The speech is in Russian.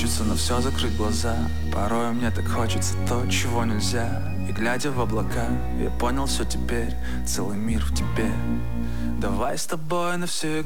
Хочется на все закрыть глаза. Порой мне так хочется то, чего нельзя. И глядя в облака, я понял все теперь. Целый мир в тебе. Давай с тобой навсегда.